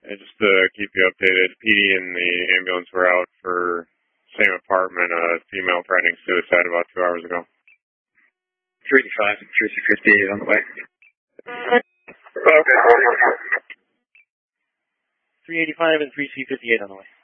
And just to keep you updated, PD and the ambulance were out for same apartment, a female threatening suicide about 2 hours ago. 385 and 358 on the way. Okay. 385 and 358 on the way.